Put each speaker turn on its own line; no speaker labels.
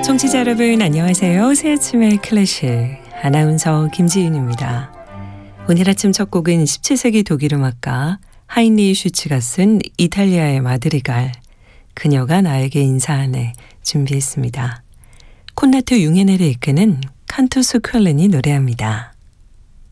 청취자 여러분 안녕하세요. 새 아침의 클래식 아나운서 김지윤입니다. 오늘 아침 첫 곡은 17세기 독일 음악가 하인리 슈츠가 쓴 이탈리아의 마드리갈 그녀가 나에게 인사하네 준비했습니다. 콘라트 융헤네를 이끄는 칸투스 쾰른이 노래합니다.